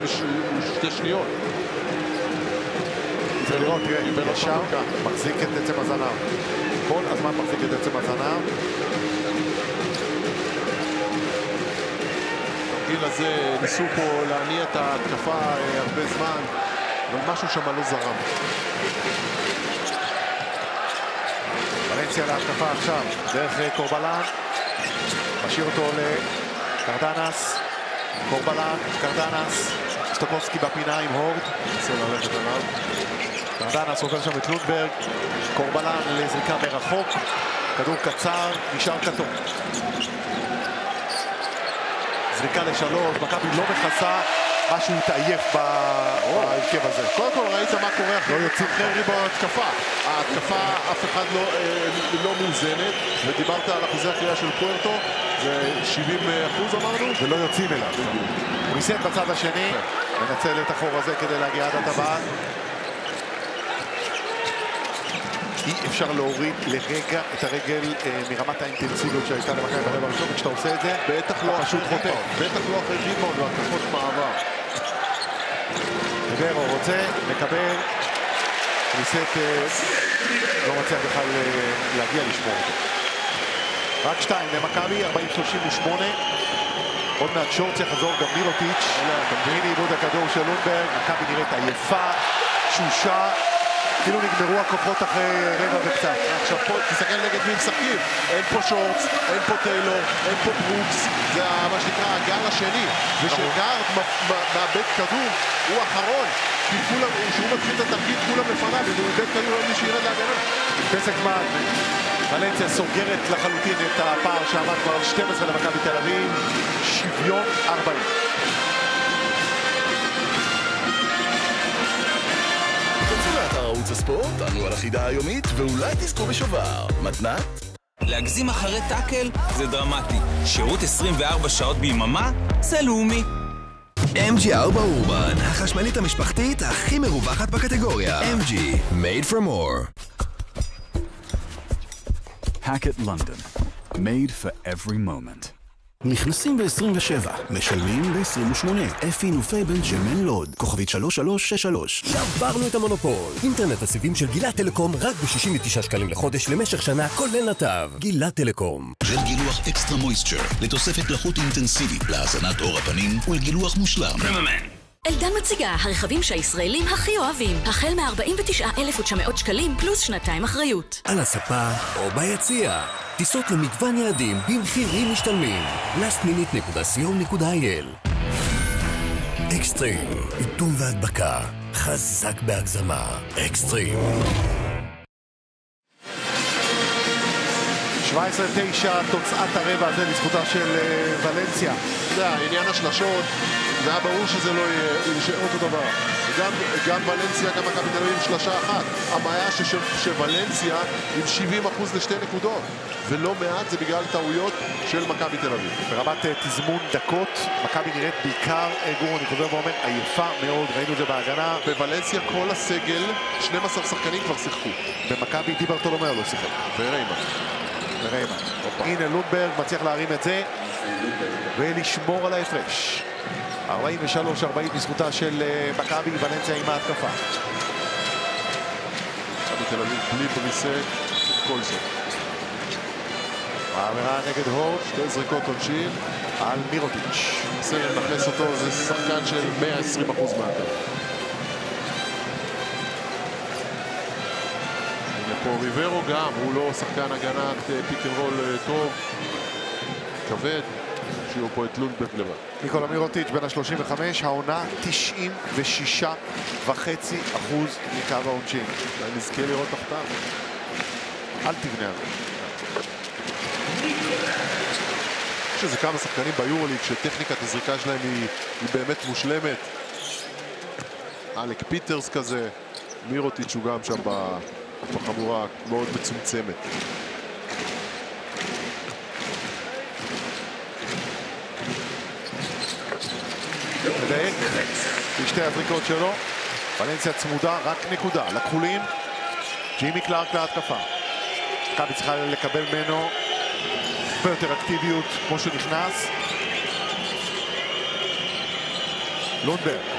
שתי שניות. ולראות, תראה, ישר מחזיק את עצם הזנב. כל הזמן מחזיק את עצם הזנב. בגיל הזה ניסו פה להניע את ההתקפה הרבה זמן, אבל משהו שם לא זרם. ולנסיה להתקפה עכשיו, דרך קורבלן. משאיר אותו לקרדנס. קורבלן, קרדנס. סטוקובסקי בפינה עם הורד. ניסה ללכת עליו. קרדנס עובר שם את לונדברג. קורבלן לזריקה מרחוק. כדור קצר, נשאר כתום. זריקה לשלוש, מכבי לא מכסה. משהו התעייף בהרכב הזה. קודם כל ראית מה קורה אחרי ריבו ההתקפה. ההתקפה אף אחד לא מאוזנת, ודיברת על אחוזי הקריאה של פוארטו, זה 70% אמרנו. ולא יוצאים אליו. הוא ניסן בצד השני, מנצל את החור הזה כדי להגיע עד הטבעת. אי אפשר להוריד לרגע את הרגל מרמת האינטנסיביות שהייתה למכבי ברבע הראשון, וכשאתה עושה את זה, בטח לא פשוט חוטף. בטח לא אחרי ריבאונד והתקפות מעבר. ריברו רוצה, מקבל, ניסט לא מצליח בכלל להגיע לשמור אותו. רק 2 למכבי, 40-38. עוד מעט שורץ יחזור גם מירוטיץ'. הנה עיבוד הכדור של לונדברג. מכבי נראית עייפה, תשושה. כאילו נגמרו הכוחות אחרי רבע וקצת. עכשיו פה, תסתכל נגד מי משחקים. אין פה שורץ, אין פה טיילור, אין פה ברוקס. זה מה שנקרא הגל השני. ושגארד מאבד כדור, הוא האחרון. כי כולם, כשהוא מתחיל את התרגיל, כולם לפניו, והוא מאבד כדור, אין מי שירד להגנה. פסק זמן. ולנסיה סוגרת לחלוטין את הפער שעמד כבר על 12 למכבי תל אביב. שוויון 40. ערוץ הספורט, ענו על החידה היומית, ואולי תזכו בשובר. מתנת? להגזים אחרי טאקל זה דרמטי. שירות 24 שעות ביממה זה לאומי. MG4 אורבן, החשמלית המשפחתית הכי מרווחת בקטגוריה. MG, made from more. Hackett London, made for every moment. נכנסים ב-27, משלמים ב-28. אפי נופי בן ג'מן לוד, כוכבית 3363. שברנו את המונופול. אינטרנט הסיבים של גילת טלקום רק ב-69 שקלים לחודש למשך שנה, כולל נתב. גילת טלקום. ג'ל גילוח אקסטרה מויסטר, לתוספת לחות אינטנסיבית, להזנת עור הפנים ולגילוח מושלם. אלדן מציגה הרכבים שהישראלים הכי אוהבים. החל מ-49,900 שקלים פלוס שנתיים אחריות. על הספה או ביציע. טיסות למגוון יעדים במחירים משתלמים. lastminute.co.il. אקסטרים, איתום והדבקה. חזק בהגזמה. אקסטרים. 17-9 תוצאת הרבע הזה לזכותה של ולנסיה. זה העניין השלשות, זה היה ברור שזה לא יהיה אותו דבר. גם ולנסיה, גם מכבי תל אביב עם שלשה אחת. הבעיה שוולנסיה עם 70% לשתי נקודות. ולא מעט זה בגלל טעויות של מכבי תל אביב. ברמת תזמון דקות, מכבי נראית בעיקר, גור, אני חוזר ואומר, עייפה מאוד, ראינו את זה בהגנה. בוולנסיה כל הסגל, 12 שחקנים כבר שיחקו. במכבי דיברטולומיאו לא שיחק. וריימן. הנה לונדברג מצליח להרים את זה ולשמור על ההפרש. 43-40 בזכותה של מכבי, ולנסיה עם ההתקפה. מכבי תל אביב בלי בריסט, כל זה. העבירה נגד הורד. 2 זריקות עונשין על מירוטיץ'. סרן נכנס אותו, זה שחקן של 120% מהקו. פה ריברו גם, הוא לא שחקן הגנת פיק אנד רול טוב, כבד, שיהיו פה את לונדברג לבד. ניקולה מירוטיץ' בין ה-35, העונה 96.5% מקו העונשין. נזכה לראות תחתיו. אל תבנה על זה. יש איזה כמה שחקנים ביורוליג שטכניקת הזריקה שלהם היא באמת מושלמת. אלק פיטרס כזה, מירוטיץ' הוא גם שם בחבורה מאוד מצומצמת. מדייק בשתי הזריקות שלו. ולנסיה צמודה, רק נקודה לכחולים. ג'ימי קלארק להתקפה. מכבי צריכה לקבל ממנו הרבה יותר אקטיביות כמו שנכנס. לונדברג